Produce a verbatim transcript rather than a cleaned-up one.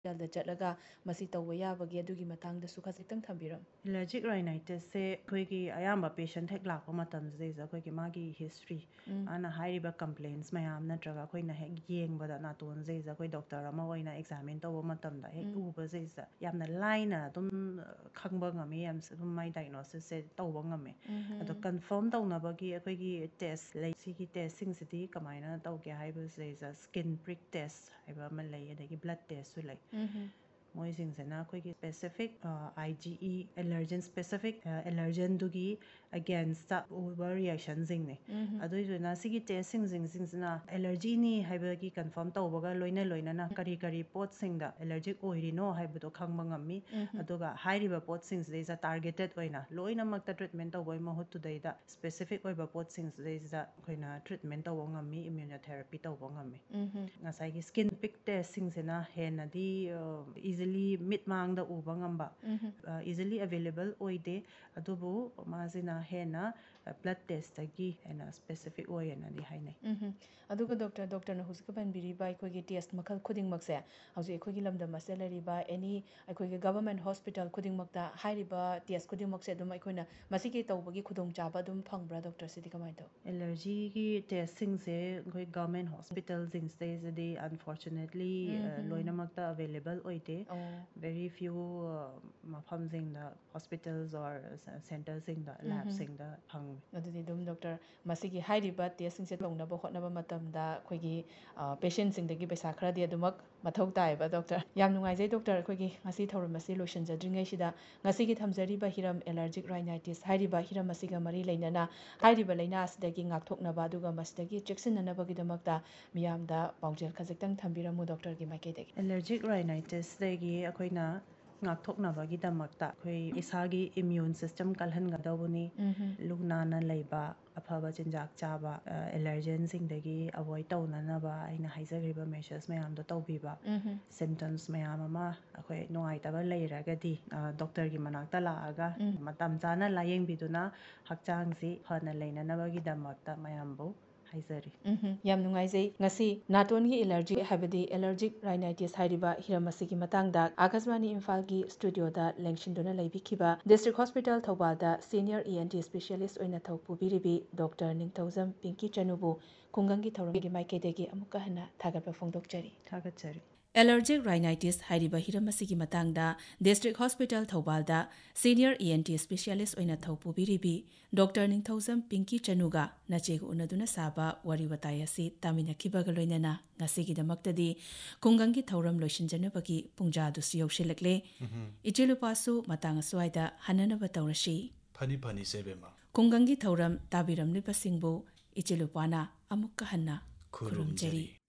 ꯗ ꯆꯠꯂꯒ ꯃꯁꯤ ꯇꯧꯕ ꯌꯥꯕꯒꯦ ꯑꯗꯨꯒꯤ ꯃꯇꯥꯡꯗꯁꯨ ꯈꯖꯤꯛꯇꯪ ꯊꯝꯕꯤꯔꯝ Allergic rhinitis se ꯑꯩꯈꯣꯏꯒꯤ ꯑꯌꯥꯝꯕ patient ꯍꯦꯛ ꯂꯥꯛꯄ ꯃꯇꯝꯁꯤꯗꯩꯁꯤꯗ ꯑꯩꯈꯣꯏꯒꯤ ꯃꯥꯒꯤ history ꯃꯥꯅ ꯍꯥꯏꯔꯤꯕ complaints ꯃꯌꯥꯝ ꯅꯠꯇ꯭ꯔꯒ ꯑꯩꯈꯣꯏꯅ ꯍꯦꯛ ꯌꯦꯡꯕꯗ ꯅꯥꯇꯣꯟꯁꯤꯗꯩꯁꯤꯗ ꯑꯩꯈꯣꯏ ꯗꯣꯛꯇꯔ ꯑꯃ ꯑꯣꯏꯅ examine ꯇꯧꯕ ꯃꯇꯝꯗ ꯍꯦꯛ ꯎꯕꯁꯤꯗꯩꯁꯤꯗ ꯌꯥꯝꯅ ꯂꯥꯏꯅ ꯑꯗꯨꯝ ꯈꯪꯕ ꯉꯝꯃꯤ ꯌꯥꯝ ꯑꯗꯨꯝ ꯃꯥꯏ diagnosis ꯁꯦ ꯇꯧꯕ ꯉꯝꯃꯤ ꯑꯗꯣ confirm ꯇꯧꯅꯕꯒꯤ ꯑꯩꯈꯣꯏꯒꯤ test ꯂꯩ ꯁꯤꯒꯤ ꯇꯦꯁꯁꯤꯡꯁꯤꯗꯤ ꯀꯃꯥꯏꯅ ꯇꯧꯒꯦ ꯍꯥꯏꯕꯁꯤꯗꯩꯁꯤꯗ skin prick test ꯍꯥꯏꯕ ꯑꯃ ꯂꯩ ꯑꯗꯒꯤ blood testꯁꯨ ꯂꯩ ꯃꯣꯏꯁꯤꯡꯁꯤꯅ ꯑꯩꯈꯣꯏꯒꯤ specific I G E allergen specific allergen ꯗꯨꯒꯤ against ꯎꯕ reactionꯁꯤꯡꯅꯦ ꯑꯗꯨꯏꯗꯨꯅ ꯁꯤꯒꯤ ꯇꯦꯁꯁꯤꯡꯁꯤꯡꯁꯤꯅ allergyꯅꯤ ꯍꯥꯏꯕꯒꯤ confirm ꯇꯧꯕꯒ ꯂꯣꯏꯅ ꯂꯣꯏꯅꯅ ꯀꯔꯤ ꯀꯔꯤ ꯄꯣꯠꯁꯤꯡꯗ allergic ꯑꯣꯏꯔꯤꯅꯣ ꯍꯥꯏꯕꯗꯣ ꯈꯪꯕ ꯉꯝꯃꯤ ꯑꯗꯨꯒ ꯍꯥꯏꯔꯤꯕ ꯄꯣꯠꯁꯤꯡꯁꯤꯗꯩꯁꯤꯗ targeted ꯑꯣꯏꯅ ꯂꯣꯏꯅꯃꯛꯇ treatment ꯇꯧꯕꯒꯤ ꯃꯍꯨꯠꯇꯨꯗꯩꯗ specific ꯑꯣꯏꯕ ꯄꯣꯠꯁꯤꯡꯁꯤꯗꯩꯁꯤꯗ ꯑꯩꯈꯣꯏꯅ treatment ꯇꯧꯕ ꯉꯝꯃꯤ immunotherapy ꯇꯧꯕ ꯉꯝꯃꯤ ꯉꯁꯥꯏꯒꯤ skin prick testꯁꯤꯡꯁꯤꯅ ꯍꯦꯟꯅꯗꯤ easily ꯃꯤꯠ ꯃꯥꯡꯗ ꯎꯕ ꯉꯝꯕ easily available ꯑꯣꯏꯗꯦ ꯑꯗꯨꯕꯨ ꯃꯥꯁꯤꯅ ꯍꯦꯟꯅ blood testꯇꯒꯤ ꯍꯦꯟꯅ specific ꯑꯣꯏꯌꯦꯅꯗꯤ ꯍꯥꯏꯅꯩ ꯑꯗꯨꯒ ꯗꯣꯛꯇꯔ ꯗꯣꯛꯇꯔꯅ ꯍꯧꯖꯤꯛ ꯄꯟꯕꯤꯔꯤꯕ ꯑꯩꯈꯣꯏꯒꯤ ꯇꯦꯁ ꯃꯈꯜ ꯈꯨꯗꯤꯡꯃꯛꯁꯦ ꯍꯧꯖꯤꯛ ꯑꯩꯈꯣꯏꯒꯤ ꯂꯝꯗꯝ ꯑꯁꯤꯗ ꯂꯩꯔꯤꯕ ꯑꯦꯅꯤ ꯑꯩꯈꯣꯏꯒꯤ ꯒꯚꯔꯟꯃꯦꯟꯠ ꯍꯣꯁꯄꯤꯇꯥꯜ ꯈꯨꯗꯤꯡꯃꯛꯇ ꯍꯥꯏꯔꯤꯕ ꯇꯦꯁ ꯈꯨꯗꯤꯡꯃꯛꯁꯦ ꯑꯗꯨꯝ ꯑꯩꯈꯣꯏꯅ ꯃꯁꯤꯒꯤ ꯇꯧꯕꯒꯤ ꯈꯨꯗꯣꯡꯆꯥꯕ ꯑꯗꯨꯝ ꯐꯪꯕ꯭ꯔꯥ ꯗꯣꯛꯇꯔ ꯁꯤꯗꯤ ꯀꯃꯥꯏꯅ ꯇꯧ ꯑꯦꯂꯔꯖꯤꯒꯤ ꯇꯦꯁꯁꯤꯡꯁꯦ ꯑꯩꯈꯣꯏ ꯒꯚꯔꯟꯃꯦꯟꯠ ꯍꯣꯁꯄꯤꯇꯥꯜꯁꯤꯡꯁꯤꯗꯩꯁꯤꯗꯤ unfortunately ꯂꯣꯏꯅꯃꯛꯇ available ꯑꯣꯏꯗꯦ very few ꯃꯐꯝꯁꯤꯡꯗ hospitals or centersꯤꯡꯗ labsꯤꯡꯗ ꯐꯪꯉꯤ ꯑꯗꯨꯗꯤ ꯑꯗꯨꯝ ꯗꯣꯛꯇꯔ ꯃꯁꯤꯒꯤ ꯍꯥꯏꯔꯤꯕ ꯇꯦꯁꯁꯤꯡꯁꯦ ꯇꯧꯅꯕ ꯍꯣꯠꯅꯕ ꯃꯇꯝꯗ ꯑꯩꯈꯣꯏꯒꯤ ꯄꯦꯁꯦꯟꯠꯁꯤꯡꯗꯒꯤ ꯄꯩꯁꯥ ꯈꯔꯗꯤ ꯑꯗꯨꯃꯛ ꯃꯊꯧ ꯇꯥꯏꯌꯦꯕ ꯗꯣꯛꯇꯔ ꯌꯥꯝ ꯅꯨꯡꯉꯥꯏꯖꯩ ꯗꯣꯛꯇꯔ ꯑꯩꯈꯣꯏꯒꯤ ꯉꯁꯤ ꯊꯧꯔꯝ ꯑꯁꯤ ꯂꯣꯏꯁꯤꯟꯖꯗ꯭ꯔꯤꯉꯩꯁꯤꯗ ꯉꯁꯤꯒꯤ ꯊꯝꯖꯔꯤꯕ ꯍꯤꯔꯝ ꯑꯦꯂꯔꯖꯤꯛ ꯔꯥꯏꯅꯥꯏꯇꯤꯁ ꯍꯥꯏꯔꯤꯕ ꯍꯤꯔꯝ ꯑꯁꯤꯒ ꯃꯔꯤ ꯂꯩꯅꯅ ꯍꯥꯏꯔꯤꯕ ꯂꯩꯅꯥ ꯑꯁꯤꯗꯒꯤ ꯉꯥꯛꯊꯣꯛꯅꯕ ꯑꯗꯨꯒ ꯃꯁꯤꯗꯒꯤ ꯆꯦꯛꯁꯤꯟꯅꯅꯕꯒꯤꯗꯃꯛꯇ ꯃꯤꯌꯥꯝꯗ ꯄꯥꯎꯖꯦꯜ ꯈꯖꯤꯛꯇꯪ ꯊꯝꯕꯤꯔꯝꯃꯨ ꯗꯣꯛꯇꯔꯒꯤ ꯃꯥꯏꯀꯩꯗꯒꯤ allergic rhinitisꯗꯒꯤ ꯑꯩꯈꯣꯏꯅ ꯉꯥꯛꯊꯣꯛꯅꯕꯒꯤꯗꯃꯛꯇ ꯑꯩꯈꯣꯏ ꯏꯁꯥꯒꯤ immune system ꯀꯜꯍꯟꯒꯗꯧꯕꯅꯤ ꯂꯨ ꯅꯥꯟꯅ ꯂꯩꯕ ꯑꯐꯕ ꯆꯤꯟꯖꯥꯛ ꯆꯥꯕ allergenꯁꯤꯡꯗꯒꯤ avoid ꯇꯧꯅꯅꯕ ꯑꯩꯅ ꯍꯥꯏꯖꯈ꯭ꯔꯤꯕ measures ꯃꯌꯥꯝꯗꯣ ꯇꯧꯕꯤꯕ symptoms ꯃꯌꯥꯝ ꯑꯃ ꯑꯩꯈꯣꯏ ꯅꯨꯡꯉꯥꯏꯇꯕ ꯂꯩꯔꯒꯗꯤ ꯗꯣꯛꯇꯔꯒꯤ ꯃꯅꯥꯛꯇ ꯂꯥꯛꯑꯒ ꯃꯇꯝ ꯆꯥꯅ ꯂꯥꯌꯦꯡꯕꯤꯗꯨꯅ ꯍꯛꯆꯥꯡꯁꯤ ꯐꯅ ꯂꯩꯅꯅꯕꯒꯤꯗꯃꯛꯇ ꯃꯌꯥꯝꯕꯨ ꯍꯥꯏꯖꯔꯤ ꯌꯥꯝ ꯅꯨꯡꯉꯥꯏꯖꯩ ꯉꯁꯤ ꯅꯥꯇꯣꯟꯒꯤ ꯑꯦꯂꯔꯖꯤ ꯍꯥꯏꯕꯗꯤ ꯑꯦꯂꯔꯖꯤꯛ ꯔꯥꯏꯅꯥꯏꯇꯤꯁ ꯍꯥꯏꯔꯤꯕ ꯍꯤꯔꯝ ꯑꯁꯤꯒꯤ ꯃꯇꯥꯡꯗ ꯑꯥꯀꯥꯁꯕꯥꯅꯤ ꯏꯝꯐꯥꯜꯒꯤ ꯁ꯭ꯇꯨꯗꯤꯑꯣꯗ ꯂꯦꯡꯁꯤꯟꯗꯨꯅ ꯂꯩꯕꯤꯈꯤꯕ ꯗꯤꯁꯇ꯭ꯔꯤꯛ ꯍꯣꯁꯄꯤꯇꯥꯜ ꯊꯧꯕꯥꯜꯗ ꯁꯤꯅꯤꯌꯔ ꯏ ꯑꯦꯟ ꯇꯤ ꯁ꯭ꯄꯦꯁꯤꯌꯦꯂꯤꯁꯠ ꯑꯣꯏꯅ ꯊꯧ ꯄꯨꯕꯤꯔꯤꯕꯤ ꯗꯣꯛꯇꯔ ꯅꯤꯡꯊꯧꯖꯝ ꯄꯤꯡꯀꯤ ꯆꯅꯨꯕꯨ ꯈꯨꯡꯒꯪꯒꯤ ꯊꯧꯔꯝꯒꯤ ꯃꯥꯏꯀꯩꯗꯒꯤ ꯑꯃꯨꯛꯀ ꯍꯟꯅ ꯊꯥꯒꯠꯄ ꯐꯣꯡꯗꯣꯛꯆꯔꯤ ꯊꯥꯒꯠꯆꯔꯤ ꯑꯦꯂꯔꯖꯤꯛ ꯔꯥꯏꯅꯥꯏꯇꯤꯁ ꯍꯥꯏꯔꯤꯕ ꯍꯤꯔꯝ ꯑꯁꯤꯒꯤ ꯃꯇꯥꯡꯗ ꯗꯤꯁꯇ꯭ꯔꯤꯛ ꯍꯣꯁꯄꯤꯇꯥꯜ ꯊꯧꯕꯥꯜꯗ ꯁꯤꯅꯤꯌꯔ ꯏ ꯑꯦꯟ ꯇꯤ ꯁ꯭ꯄꯦꯁꯤꯌꯦꯂꯤꯁꯠ ꯑꯣꯏꯅ ꯊꯧ ꯄꯨꯕꯤꯔꯤꯕꯤ ꯗꯣꯛꯇꯔ ꯅꯤꯡꯊꯧꯖꯝ ꯄꯤꯡꯀꯤ ꯆꯅꯨꯒ ꯅꯆꯦꯒ ꯎꯅꯗꯨꯅ ꯁꯥꯕ ꯋꯥꯔꯤ ꯋꯥꯇꯥꯏ ꯑꯁꯤ ꯇꯥꯃꯤꯟꯅꯈꯤꯕꯒ ꯂꯣꯏꯅꯅ ꯉꯁꯤꯒꯤꯗꯃꯛꯇꯗꯤ ꯈꯨꯡꯒꯪꯒꯤ ꯊꯧꯔꯝ ꯂꯣꯏꯁꯤꯟꯖꯅꯕꯒꯤ ꯄꯨꯡꯖꯥꯗꯨꯁꯨ ꯌꯧꯁꯤꯜꯂꯛꯂꯦ ꯏꯆꯦꯂꯨꯄꯥꯁꯨ ꯃꯇꯥꯡ ꯑꯁ꯭ꯋꯥꯏꯗ ꯍꯟꯅꯅꯕ ꯇꯧꯔꯁꯤ ꯐꯅꯤ ꯐꯅꯤ ꯁꯦꯕꯦꯝꯃ ꯈꯨꯡꯒꯪꯒꯤ ꯊꯧꯔꯝ ꯇꯥꯕꯤꯔꯝꯂꯤꯕꯁꯤꯡꯕꯨ ꯏꯆꯦꯂꯨꯄꯥꯅ ꯑꯃꯨꯛꯀ ꯍꯟꯅ ꯈꯨꯔꯨꯝꯖꯔꯤ